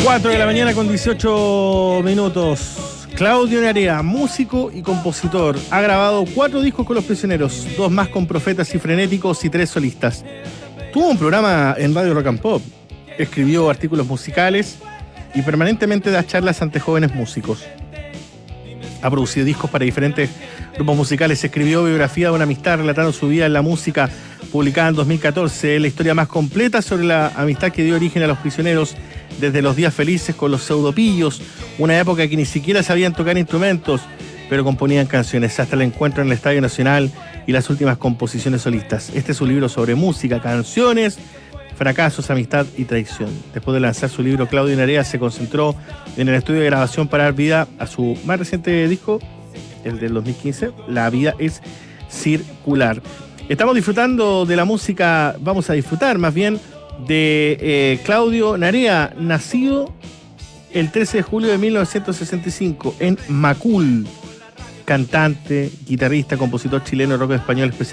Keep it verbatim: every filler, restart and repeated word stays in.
cuatro de la mañana con dieciocho minutos. Claudio Narea, músico y compositor, ha grabado cuatro discos con Los Prisioneros, dos más con Profetas y Frenéticos y tres solistas. Tuvo un programa en Radio Rock and Pop, escribió artículos musicales y permanentemente da charlas ante jóvenes músicos. Ha producido discos para diferentes grupos musicales, escribió Biografía de una amistad relatando su vida en la música, publicada en dos mil catorce, la historia más completa sobre la amistad que dio origen a Los Prisioneros, desde los días felices con los pseudopillos, una época que ni siquiera sabían tocar instrumentos, pero componían canciones, hasta el encuentro en el Estadio Nacional y las últimas composiciones solistas. Este es un libro sobre música, canciones, fracasos, amistad y traición. Después de lanzar su libro, Claudio Narea se concentró en el estudio de grabación para dar vida a su más reciente disco, el del dos mil quince, La vida es circular. Estamos disfrutando de la música, vamos a disfrutar más bien de eh, Claudio Narea, nacido el trece de julio de mil novecientos sesenta y cinco en Macul, cantante, guitarrista, compositor chileno, rock español, especial.